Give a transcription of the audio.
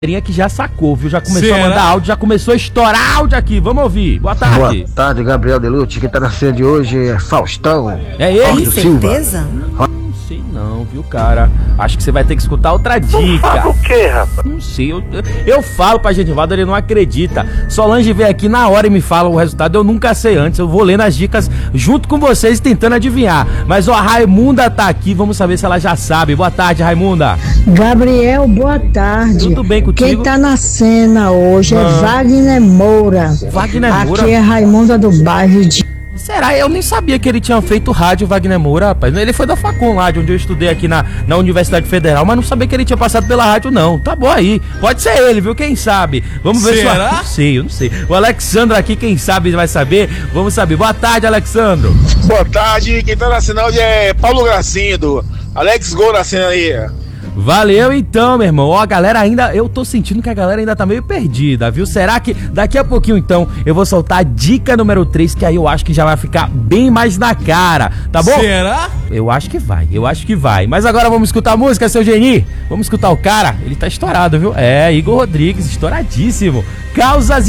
Que já sacou, viu? Já começou a mandar áudio, já começou a estourar áudio aqui. Vamos ouvir. Boa tarde. Boa tarde, Gabriel Delucci. Quem tá na cena de hoje é Faustão. É ele? Tem certeza? Não sei não, viu, cara? Acho que você vai ter que escutar outra dica. O que, rapaz? Não sei, eu falo pra Genivaldo, ele não acredita. Solange vem aqui na hora e me fala o resultado, eu nunca sei antes. Eu vou lendo as dicas junto com vocês tentando adivinhar. Mas ó, a Raimunda tá aqui, vamos saber se ela já sabe. Boa tarde, Raimunda. Gabriel, boa tarde. Tudo bem contigo? Quem tá na cena hoje é Wagner Moura. Wagner Moura? Aqui é Raimunda do bairro de... Será? Eu nem sabia que ele tinha feito rádio, Wagner Moura, rapaz. Ele foi da Facom lá, de onde eu estudei aqui na Universidade Federal, mas não sabia que ele tinha passado pela rádio, não. Tá bom aí. Pode ser ele, viu? Quem sabe? Vamos ver se... Eu não sei. O Alexandro aqui, quem sabe, vai saber. Vamos saber. Boa tarde, Alexandro. Boa tarde. Quem tá na cena hoje é Paulo Gracindo. Alex Gol na cena aí. Valeu então, meu irmão. Ó, a galera ainda... Eu tô sentindo que a galera ainda tá meio perdida, viu? Será que daqui a pouquinho, então, eu vou soltar a dica número 3, que aí eu acho que já vai ficar bem mais na cara, tá bom? Será? Eu acho que vai. Mas agora vamos escutar a música, seu Geni. Vamos escutar o cara. Ele tá estourado, viu? É, Igor Rodrigues, estouradíssimo. Causas